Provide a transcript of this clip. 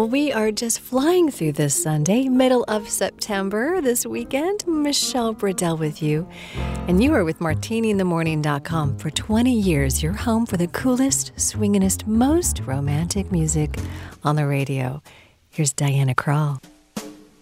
we are just flying through this Sunday, middle of September this weekend. Michelle Bradell with you. And you are with MartiniInTheMorning.com. For 20 years, your home for the coolest, swinginest, most romantic music on the radio. Here's Diana Krall.